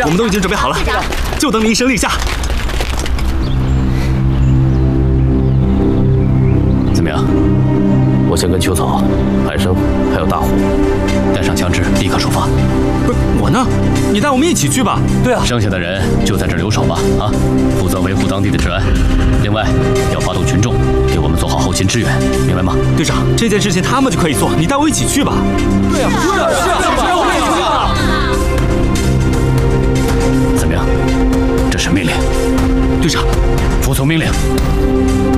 我们都已经准备好了，就等你一声令下。 怎么样？我先跟秋草、海生还有大虎带上枪支，立刻出发。 不是我呢？你带我们一起去吧。 对啊， 剩下的人就在这留守吧，啊，负责维护当地的治安。另外，要发动群众给我们做好后勤支援，明白吗？ 队长，这件事情他们就可以做，你带我一起去吧。 对啊，是啊，我们一起去啊！ 怎么样？这是命令， 队长， 服从命令。